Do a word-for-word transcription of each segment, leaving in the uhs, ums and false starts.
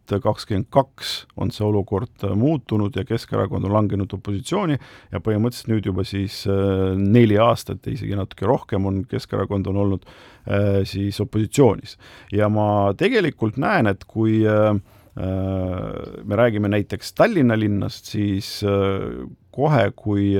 kakskümmend kaks on see olukord muutunud ja Keskerakond on langenud opositsiooni ja põhimõtteliselt nüüd juba siis neli aastat, isegi natuke rohkem on Keskerakond on olnud siis opositsioonis. Ja ma tegelikult näen, et kui me räägime näiteks Tallinna linnast, siis kohe, kui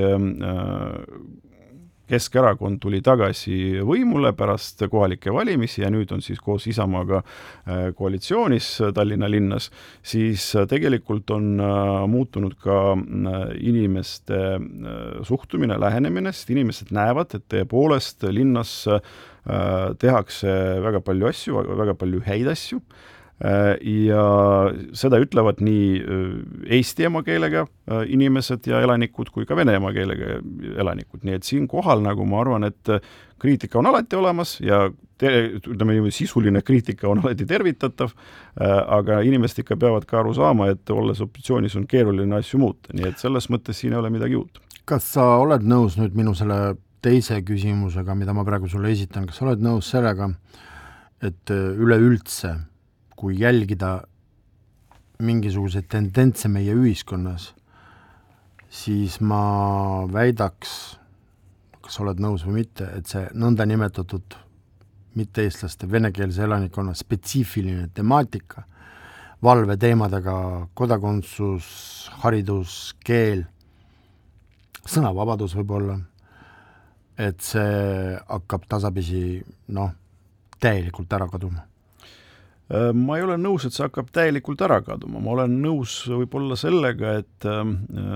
Keskerakond tuli tagasi võimule pärast kohalikke valimisi ja nüüd on siis koos Isamaaga koalitsioonis Tallinna linnas, siis tegelikult on muutunud ka inimeste suhtumine, lähenemine, sest inimesed näevad, et tõepoolest linnas tehakse väga palju asju, väga palju häid asju. Ja seda ütlevad nii eesti emakeelega inimesed ja elanikud kui ka vene emakeelega elanikud. Nii et siin kohal, nagu ma arvan, et kriitika on alati olemas ja ütleme, sisuline kriitika on alati tervitatav, aga inimesed ikka peavad ka aru saama, et olles opositsioonis on keeruline asju muuta. Nii et selles mõttes siin ei ole midagi uut. Kas sa oled nõus nüüd minu selle teise küsimusega, mida ma praegu sulle esitan, kas sa oled nõus sellega, et üleüldse kui jälgida mingisuguseid tendentse meie ühiskonnas, siis ma väidaks, kas oled nõus või mitte, et see nõnda nimetatud mitte-eestlaste venekeelse elanikkonna spetsiifiline temaatika, valveteemadega kodakondsus, haridus, keel, sõnavabadus võib-olla, et see hakkab tasapisi noh, täielikult ära kaduma. Ma ei ole nõus, et see hakkab täielikult ära kaduma. Ma olen nõus võib-olla sellega, et äh,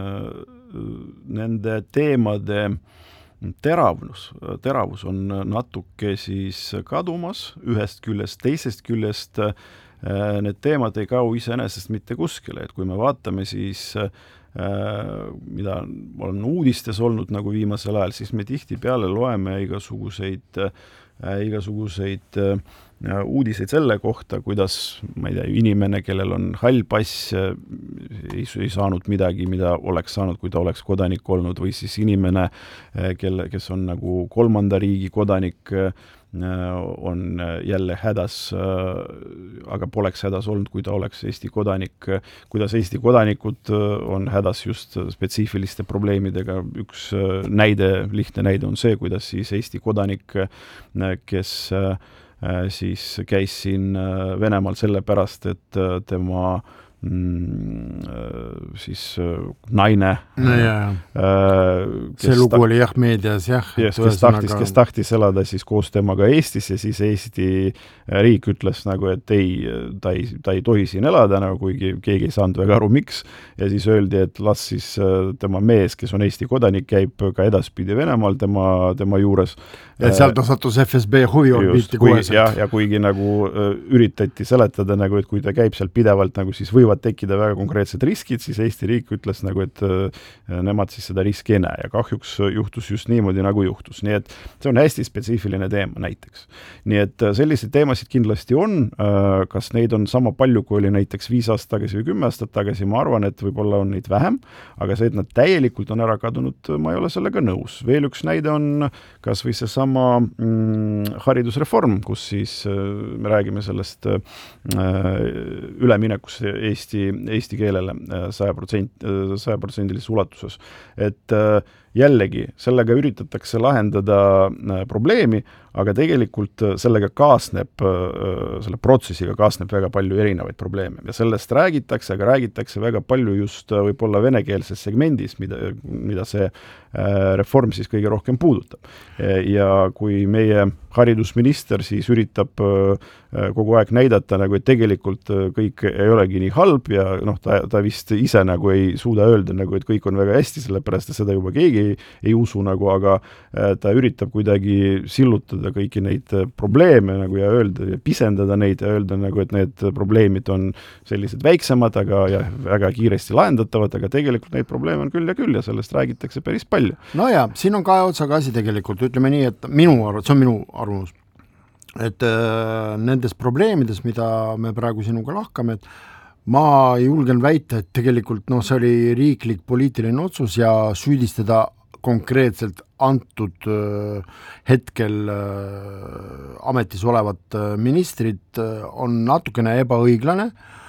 nende teemade teravus, teravus on natuke siis kadumas ühest küljest, teisest küljest äh, need teemad ei kau iseenesest mitte kuskile, et kui me vaatame siis äh, mida on uudistes olnud nagu viimasel ajal, siis me tihti peale loeme igasuguseid äh, igasuguseid äh, uudiseid selle kohta, kuidas ma ei tea, inimene, kellel on hall pass, ei, ei saanud midagi, mida oleks saanud, kui ta oleks kodanik olnud, või siis inimene, kelle, kes on nagu kolmanda riigi kodanik, on jälle hädas, aga poleks hädas olnud, kui ta oleks Eesti kodanik, kuidas Eesti kodanikud on hädas just spetsiifiliste probleemidega. Üks näide, lihtne näide on see, kuidas siis Eesti kodanik, kes siis käis siin Venemaal sellepärast, et tema mm, siis naine no, jah, see lugu ta- oli jah meedias jah, yes, kes, tahtis, kes tahtis elada siis koos temaga Eestis ja siis Eesti riik ütles nagu, et ei, ta ei, ta ei tohi siin elada, nagu kuigi keegi ei saanud väga aru, miks, ja siis öeldi, et las siis tema mees, kes on Eesti kodanik, käib ka edaspidi Venemaal tema, tema juures. Et sealt ta sattus F S B huviorbiiti koheselt. Ja, ja kuigi nagu üritati seletada, nagu, et kui ta käib seal pidevalt, nagu siis võivad tekkida väga konkreetsed riskid, siis Eesti riik ütles, nagu, et nemad siis seda riski ei näe ja kahjuks juhtus just niimoodi, nagu juhtus. Nii et see on hästi spetsiifiline teema näiteks. Nii et selliseid teemasid kindlasti on, kas neid on sama palju, kui oli näiteks viis aastat tagasi või kümme aastat tagasi, ma arvan, et võib-olla on neid vähem, aga see, et nad täielikult on ära kadunud, ma ei ole sellega nõus. Veel üks näide on kas või see sama mm, haridusreform, kus siis äh, me räägime sellest äh, üleminekust Eesti, eesti keelele saja protsenti, saja protsendilises ulatuses. Et äh, jällegi, sellega üritatakse lahendada äh, probleemi, aga tegelikult sellega kaasneb, selle protsessiga kaasneb väga palju erinevaid probleeme ja sellest räägitakse, aga räägitakse väga palju just võib-olla venekeelses segmendis, mida, mida see reform siis kõige rohkem puudutab. Ja kui meie haridusminister siis üritab kogu aeg näidata, nagu, et tegelikult kõik ei olegi nii halb ja noh, ta, ta vist ise nagu ei suuda öelda, nagu, et kõik on väga hästi, sellepärast et seda juba keegi ei, ei usu, nagu, aga ta üritab kuidagi sillutada kõiki neid probleeme nagu, ja öelda ja pisendada neid ja öelda, nagu, et need probleemid on sellised väiksemad, aga ja väga kiiresti lahendatavad, aga tegelikult neid probleeme on küll ja küll ja sellest räägitakse päris palju. No ja, siin on kahe otsaga asi tegelikult, ütleme nii, et minu arvamus, see on minu arvamus, et äh, nendes probleemides, mida me praegu sinuga lahkame, et ma julgen väita, et tegelikult no, see oli riiklik poliitiline otsus ja süüdistada konkreetselt antud äh, hetkel äh, ametis olevat äh, ministrit äh, on natukene ebaõiglane,